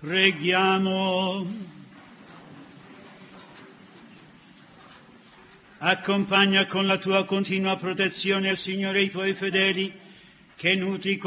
Preghiamo. Accompagna con la tua continua protezione, Signore, i tuoi fedeli, che nutri con